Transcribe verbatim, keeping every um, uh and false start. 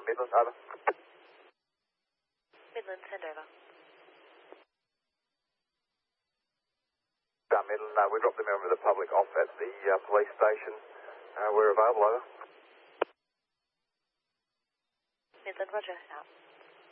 Midland, over. Midland, send over. Uh, Midland, uh, we dropped the member of the public off at the uh, police station. Uh, we're available, over. Midland, roger, out.